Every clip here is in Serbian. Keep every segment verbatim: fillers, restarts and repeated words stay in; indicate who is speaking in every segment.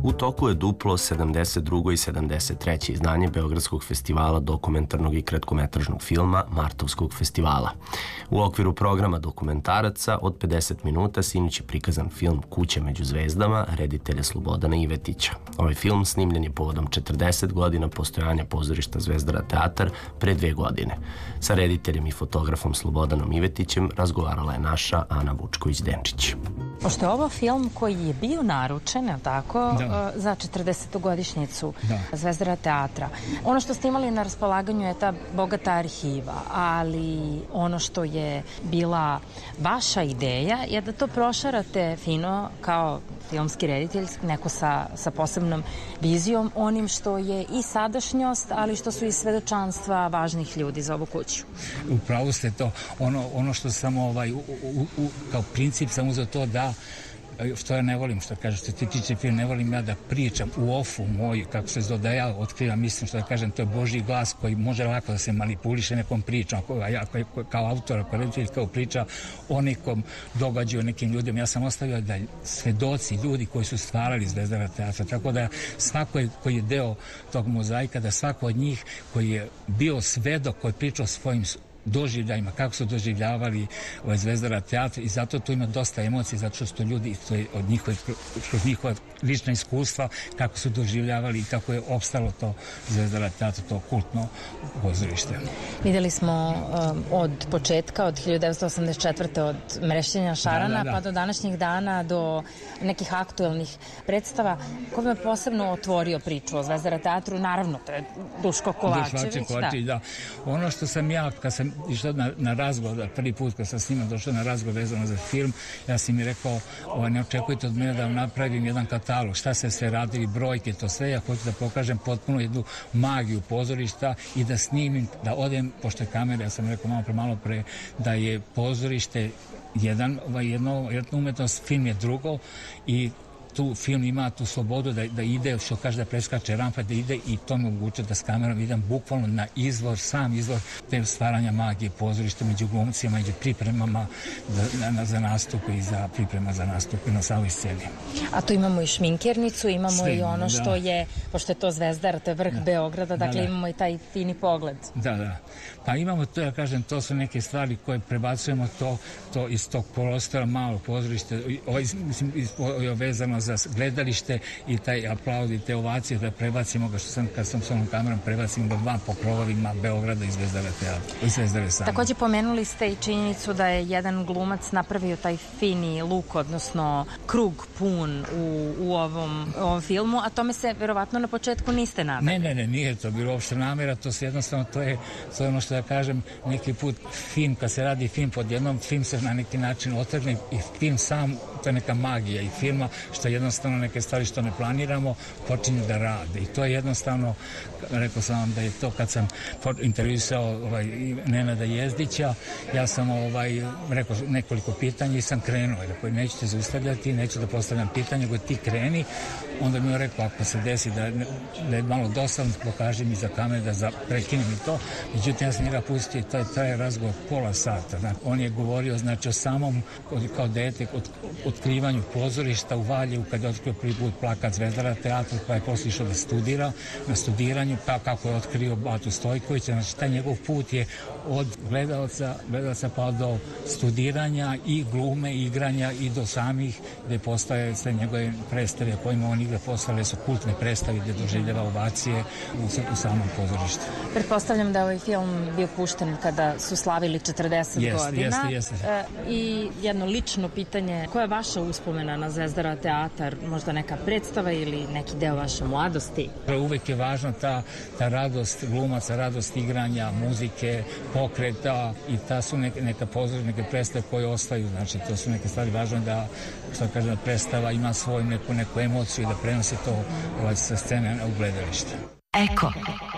Speaker 1: U toku je duplo sedamdeset drugo i sedamdeset treće izdanje Beogradskog festivala dokumentarnog i kratkometražnog filma Martovskog festivala. U okviru programa dokumentaraca od pedeset minuta sinoć je prikazan film Kuća među zvezdama reditelja Slobodana Ivetića. Ovaj film snimljen je povodom četrdeset godina postojanja pozorišta Zvezdara teatar pre dve godine. Sa rediteljem i fotografom Slobodanom Ivetićem razgovarala je naša Ana Vučković-Denčić.
Speaker 2: Pošto je ovo film koji je bio naručen, tako, da. za četrdesetogodišnjicu da. Zvezdara teatra. Ono što ste imali na raspolaganju je ta bogata arhiva, ali ono što je bila vaša ideja je da to prošarate fino kao filmski reditelj, neko sa, sa posebnom vizijom, onim što je i sadašnjost, ali što su i svedočanstva važnih ljudi za ovu kuću.
Speaker 3: Upravo ste to. Ono, ono što sam ovaj, u, u, u, kao princip sam uzeo to da što ja ne volim, što kaže, što ti tiče film, ne volim ja da pričam u ofu moj, kako se zove, da ja otkrivam, mislim, što da kažem, to je Božji glas koji može lako da se manipuliše nekom pričom, a ja kao autor, kao reditelj, kao priča o nekom događaju, nekim ljudima. Ja sam ostavio da svedoci, ljudi koji su stvarali Zvezdara teatra, tako da svako je, koji je deo tog mozaika, da svako od njih koji je bio svedok, koji je pričao svojim doživljajima, kako su doživljavali ovaj Zvezdara teatra i zato tu ima dosta emocija, zato što su to ljudi to je od njihove, kroz njihova lična iskustva, kako su doživljavali i kako je opstalo to Zvezdara teatra, to kultno pozorište.
Speaker 2: Videli smo um, od početka, od hiljadu devetsto osamdeset četvrte od Mrešćenja šarana, da, da, da. pa do današnjih dana, do nekih aktuelnih predstava. Ko bi me posebno otvorio priču o Zvezdara teatru? Naravno, to je Duško Kovačević.
Speaker 3: Duško Kovačević, da. da. Ono što sam ja, kad sam išao na, na razgovor, prvi put kad sam s njima došao na razgovor vezano za film, ja sam mi rekao, ovaj, ne očekujte od mene da vam napravim jedan katalog, šta se sve radili, brojke, to sve, ja hoću da pokažem potpuno jednu magiju pozorišta i da snimim, da odem, pošto je kamera, ja sam rekao malo pre, malo pre, da je pozorište jedan, ovaj, jedno, jedna umetnost, film je drugo i tu film ima tu slobodu da, da ide, što kaže da preskače rampa, da ide i to mi omogućuje da s kamerom idem bukvalno na izvor, sam izvor te stvaranja magije pozorišta među glumcima, među pripremama za, na, za nastupe i za priprema za nastupe na samoj sceni.
Speaker 2: A tu imamo i šminkernicu, imamo
Speaker 3: Sve,
Speaker 2: i ono
Speaker 3: da.
Speaker 2: što je, pošto je to Zvezdar, to je vrh da. Beograda, dakle da, da. imamo i taj fini pogled.
Speaker 3: Da, da. Pa imamo to, ja kažem, to su neke stvari koje prebacujemo to, to iz tog prostora malog pozorišta, ovaj, mislim, vezano za gledalište i taj aplauz i te ovacije da prebacimo ga što sam, kad sam s onom kamerom prebacimo ga van po krovovima Beograda i Zvezdara teatra. I Zvezdare same.
Speaker 2: Takođe pomenuli ste i činjenicu da je jedan glumac napravio taj fini luk, odnosno krug pun u, u ovom, ovom filmu, a tome se verovatno na početku niste nadali.
Speaker 3: Ne, ne, ne, nije to bilo uopšte namera, to se jednostavno, to je, to je ono što ja kažem, neki put film, kad se radi film pod jednom, film se na neki način otrgne i film sam, to je neka magija i filma, što jednostavno neke stvari što ne planiramo počinju da rade i to je jednostavno, rekao sam vam da je to kad sam intervjuisao ovaj, Nenada Jezdića, ja sam ovaj, rekao nekoliko pitanja i sam krenuo, rekao nećete zaustavljati, neću da postavljam pitanje, nego ti kreni, onda mi je rekao ako se desi da, da je malo dosadno, pokaži mi za kamer da za, prekinem i to, međutim ja sam njega pustio i taj traje razgovor pola sata, znači, on je govorio znači o samom kao dete od, otkrivanju pozorišta u Valjevu kad je otkrio prvi put plakat Zvezdara teatra pa je posle išao da studira na studiranju, pa kako je otkrio Batu Stojkovića, znači taj njegov put je od gledalca, gledalca pa do studiranja i glume, igranja i do samih gde postaje sve njegove predstave kojima on igra postale su kultne predstave gde doživljava ovacije u, u samom pozorištu.
Speaker 2: Pretpostavljam da je ovaj film bio pušten kada su slavili četrdeset
Speaker 3: jeste,
Speaker 2: godina.
Speaker 3: Jeste, jeste.
Speaker 2: E, I jedno lično pitanje, koja je vaša uspomena na Zvezdara teatar, možda neka predstava ili neki deo vaše mladosti?
Speaker 3: Uvek je važna ta, ta radost glumaca, radost igranja, muzike, pokreta i ta su neke, neka pozorišta, neke predstave koje ostaju, znači to su neke stvari važne da, što kažem, da predstava ima svoju neku, neku emociju i da prenosi to ovaj, sa scene u gledalište.
Speaker 4: Eko.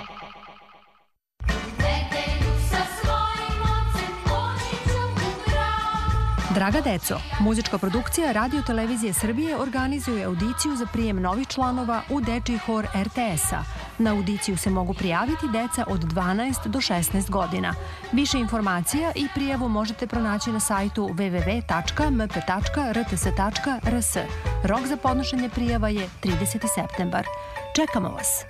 Speaker 4: Draga deco, muzička produkcija Radio Televizije Srbije organizuje audiciju za prijem novih članova u dečiji hor er te es-a. Na audiciju se mogu prijaviti deca od dvanaest do šesnaest godina. Više informacija i prijavu možete pronaći na sajtu w w w tačka m p tačka r t s tačka r s. Rok za podnošenje prijava je trideseti septembar. Čekamo vas!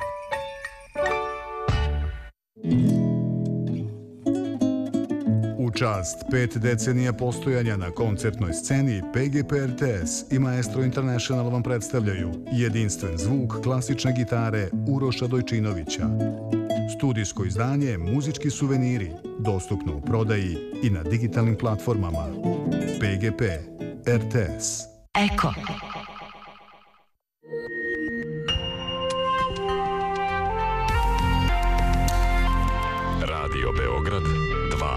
Speaker 5: U čast pet decenija postojanja na koncertnoj sceni P G P R T S i Maestro International vam predstavljaju jedinstven zvuk klasične gitare Uroša Dojčinovića. Studijsko izdanje Muzički suveniri, dostupno u prodaji i na digitalnim platformama. P G P R T S.
Speaker 6: Eko.